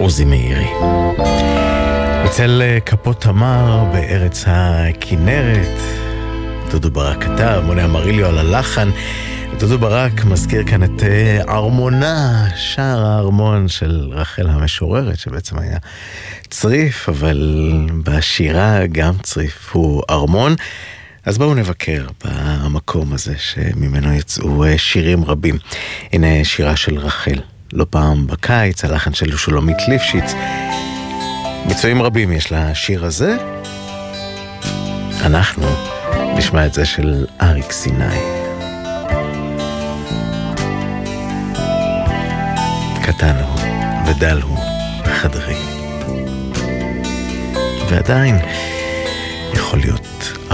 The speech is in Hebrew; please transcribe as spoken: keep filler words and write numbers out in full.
עוזי מאירי. אצל כפות תמר בארץ הכנרת, דודו ברק כתב, מוני אמריליו על הלחן. דודו ברק מזכיר כאן את ארמונה, שער הארמון של רחל המשוררת, שבעצם היה צריף, אבל בשירה גם צריף הוא ארמון. אז בואו נבקר במקום הזה שממנו יצאו שירים רבים. הנה שירה של רחל, לא פעם בקיץ, הלחן של שולמית ליפשיץ. ביצועים רבים יש לשיר הזה. אנחנו נשמע את זה של אריק סיני. קטן הוא ודל הוא חדרי, ועדיין יכול להיות